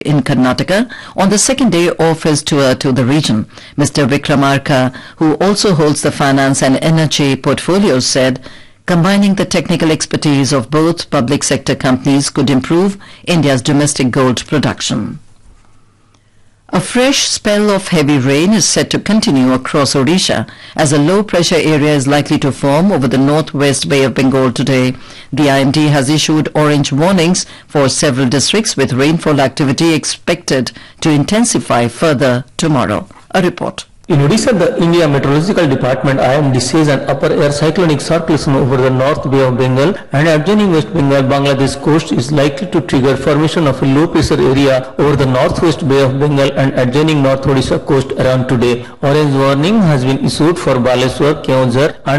in Karnataka on the second day of his tour to the region. Mr. Vikramarka, who also holds the finance and energy portfolios, said combining the technical expertise of both public sector companies could improve India's domestic gold production. A fresh spell of heavy rain is set to continue across Odisha as a low-pressure area is likely to form over the northwest Bay of Bengal today. The IMD has issued orange warnings for several districts with rainfall activity expected to intensify further tomorrow. A report. In Odisha, the India Meteorological Department IMD says an upper air cyclonic circulation over the North Bay of Bengal and adjoining West Bengal Bangladesh coast is likely to trigger formation of a low pressure area over the Northwest Bay of Bengal and adjoining North Odisha coast around today. Orange warning has been issued for Baleswar, Keonjhar and